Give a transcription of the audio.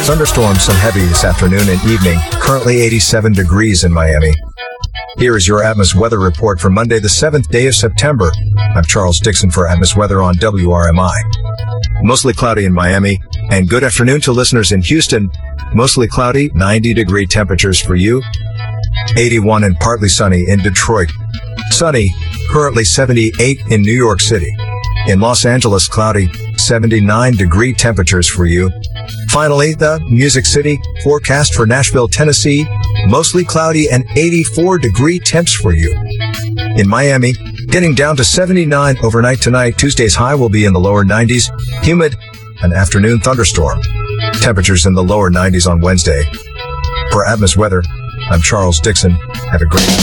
Thunderstorms some heavy this afternoon and evening. Currently 87 degrees in Miami. Here is your Atmos weather report for Monday, the 7th day of September. I'm Charles Dixon for Atmos Weather on WRMI. Mostly cloudy in Miami, and good afternoon to listeners in Houston. Mostly cloudy, 90-degree temperatures for you. 81 and partly sunny in Detroit. Sunny, currently 78 in New York City. In Los Angeles, cloudy, 79-degree temperatures for you. Finally, the Music City forecast for Nashville, Tennessee, mostly cloudy and 84-degree temps for you. In Miami, getting down to 79 overnight tonight. Tuesday's high will be in the lower 90s. Humid, an afternoon thunderstorm. Temperatures in the lower 90s on Wednesday. For Atmos Weather, I'm Charles Dixon. Have a great